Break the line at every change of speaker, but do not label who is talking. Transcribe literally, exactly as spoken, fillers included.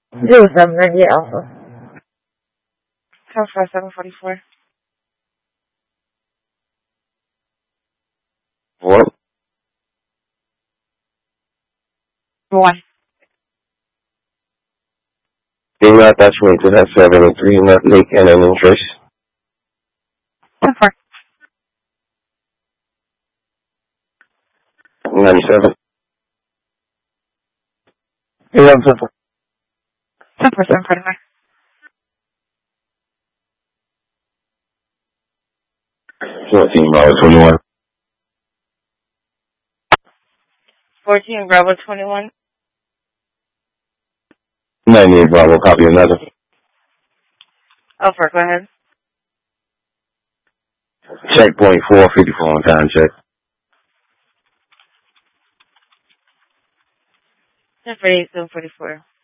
zero seven ninety eight Alpha.
Tower five seven forty-four.
What?
One.
They not that way to that seven and three, not Lake and an interest.
ten four.
ninety-seven.
eleven ten four.
ten four seven forty-five.
fourteen, Bravo twenty-one.
fourteen Bravo twenty-one.
ninety-eight, Bravo, copy another.
Alpha, go ahead.
Checkpoint four fifty-four on time check.
ten forty-eight seven forty-four.